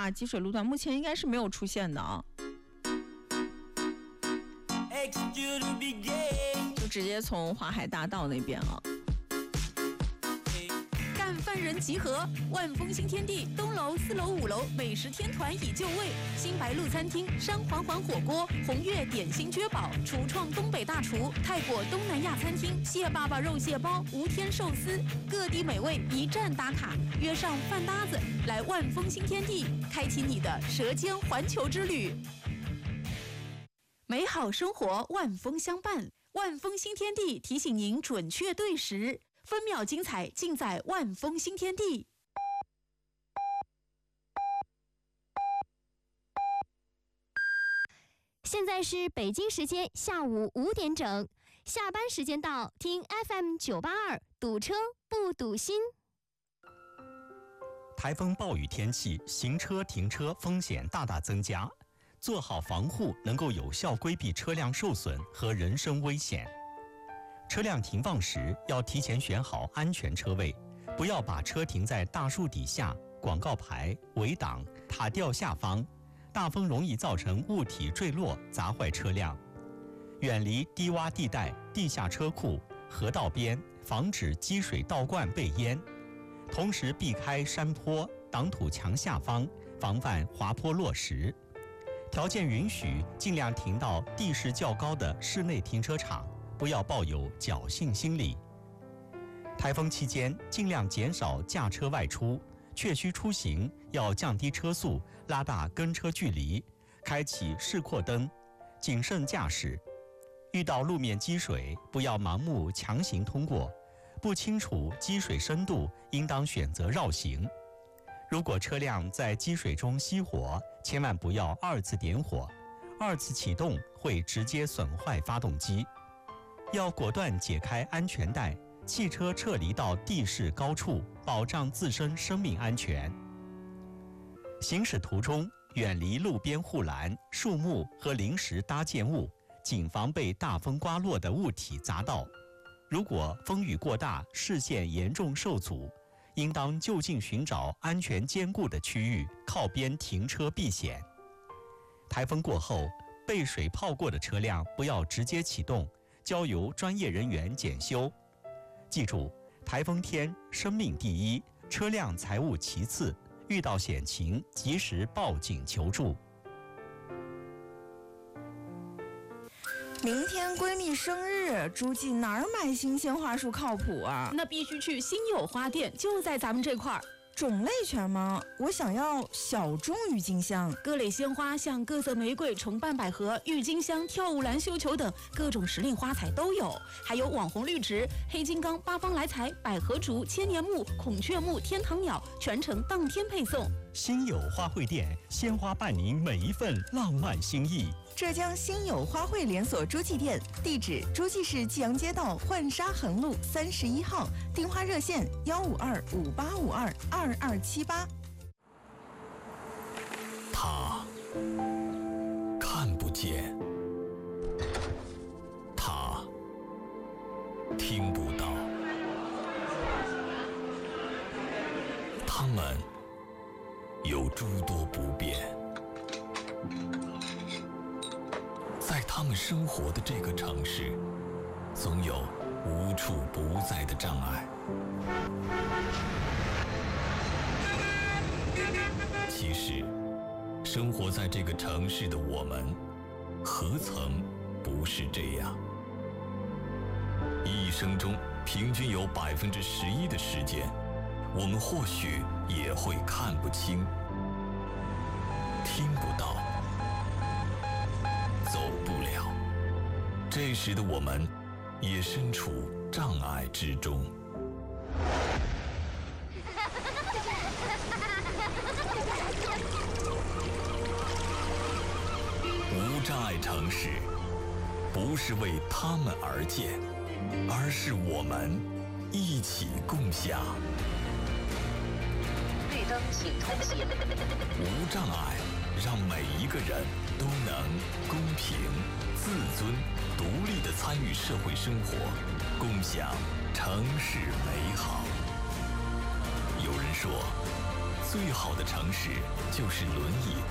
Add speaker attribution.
Speaker 1: 化积水路段目前应该是没有出现的啊，就直接从淮海大道那边啊。
Speaker 2: 干饭人集合，万丰新天地东楼、4楼、5楼美食天团已就位，新白鹿餐厅、山环环火锅、红月点心绝宝、厨创东北大厨、泰国东南亚餐厅、蟹爸爸肉蟹包、无天寿司，各地美味一站打卡，约上饭搭子来万丰新天地，开启你的舌尖环球之旅。美好生活万丰相伴，万丰新天地提醒您准确对时。分秒精彩尽在万丰新天地。
Speaker 3: 现在是北京时间下午5点整，下班时间到，听 FM 982，堵车不堵心。
Speaker 4: 台风暴雨天气，行车停车风险大大增加，做好防护能够有效规避车辆受损和人身危险。车辆停放时要提前选好安全车位，不要把车停在大树底下、广告牌、围挡、塔吊下方，大风容易造成物体坠落砸坏车辆。远离低洼地带、地下车库、河道边，防止积水倒灌被淹。同时避开山坡、挡土墙下方，防范滑坡落石。条件允许，尽量停到地势较高的室内停车场，不要抱有侥幸心理。台风期间，尽量减少驾车外出，确需出行要降低车速，拉大跟车距离，开启示廓灯，谨慎驾驶。遇到路面积水，不要盲目强行通过，不清楚积水深度，应当选择绕行。如果车辆在积水中熄火，千万不要二次点火，二次启动会直接损坏发动机。要果断解开安全带，汽车撤离到地势高处，保障自身生命安全。行驶途中，远离路边护栏、树木和临时搭建物，谨防被大风刮落的物体砸到。如果风雨过大，视线严重受阻，应当就近寻找安全坚固的区域，靠边停车避险。台风过后，被水泡过的车辆不要直接启动，交由专业人员检修。记住，台风天生命第一，车辆财物其次，遇到险情及时报警求助。
Speaker 1: 明天闺蜜生日，诸暨哪儿买新鲜花束靠谱啊？
Speaker 2: 那必须去新友花店，就在咱们这块儿。
Speaker 1: 种类全吗？我想要小众郁金香，
Speaker 2: 各类鲜花像各色玫瑰、重瓣百合、郁金香、跳舞兰、绣球等各种时令花材都有，还有网红绿植、黑金刚、八方来财、百合竹、千年木、孔雀木、天堂鸟，全程当天配送。
Speaker 4: 新友花卉店，鲜花伴您每一份浪漫心意。
Speaker 1: 浙江新友花卉连锁诸暨店，地址：诸暨市济阳街道浣纱横路31号，电话热线15258522278。
Speaker 5: 他看不见，他听不到，他们有诸多不便。在他们生活的这个城市，总有无处不在的障碍。其实，生活在这个城市的我们，何曾不是这样？一生中平均有11%的时间，我们或许也会看不清、听不到、走不了。这时的我们也身处障碍之中。无障碍城市不是为他们而建，而是我们一起共享。
Speaker 6: 绿灯请通行。
Speaker 5: 无障碍让每一个人都能公平、自尊、独立地参与社会生活，共享城市美好。有人说， 最好的城市就是轮椅。